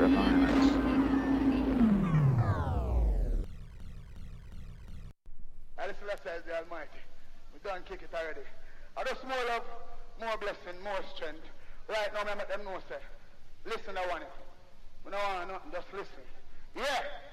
extra violence. Alice Celestia is the Almighty. We done kick it already. I just more love, more blessing, more strength. Right now, I make them know, say, listen, I want it. We don't want nothing, just listen. Yeah.